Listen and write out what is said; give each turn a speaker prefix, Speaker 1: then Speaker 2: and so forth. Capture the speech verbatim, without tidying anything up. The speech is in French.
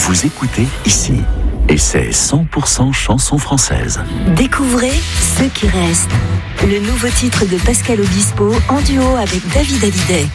Speaker 1: Vous écoutez ici. Et c'est cent pour cent chanson française.
Speaker 2: Découvrez Ce qui reste. Le nouveau titre de Pascal Obispo en duo avec David Hallyday.